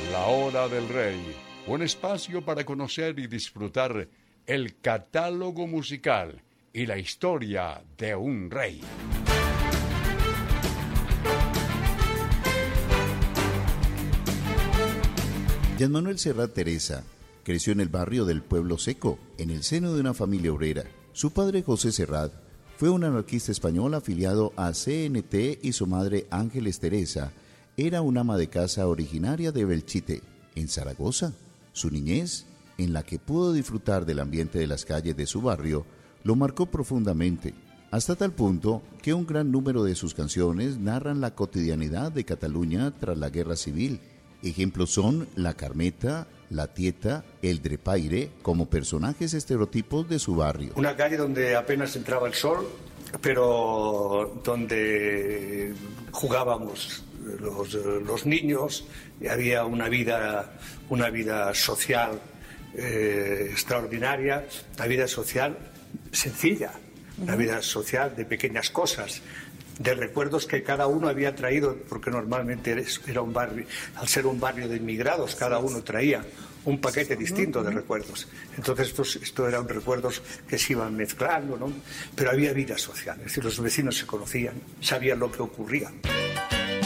La Hora del Rey, un espacio para conocer y disfrutar el catálogo musical y la historia de un rey. Jean Manuel Serrat Teresa creció en el barrio del Pueblo Seco, en el seno de una familia obrera. Su padre, José Serrat, fue un anarquista español afiliado a CNT y su madre, Ángeles Teresa, era una ama de casa originaria de Belchite, en Zaragoza. Su niñez, en la que pudo disfrutar del ambiente de las calles de su barrio, lo marcó profundamente, hasta tal punto que un gran número de sus canciones narran la cotidianidad de Cataluña tras la Guerra Civil. Ejemplos son La Carmeta, La Tieta, El Drepaire, como personajes estereotipos de su barrio. Una calle donde apenas entraba el sol, pero donde jugábamos los niños, y había una vida social extraordinaria, una vida social sencilla, una vida social de pequeñas cosas, de recuerdos que cada uno había traído, porque normalmente era un barrio, al ser un barrio de inmigrados, cada uno traía un paquete distinto de recuerdos. Entonces esto eran recuerdos que se iban mezclando, ¿no? Pero había vida social, es decir, los vecinos se conocían, sabían lo que ocurría.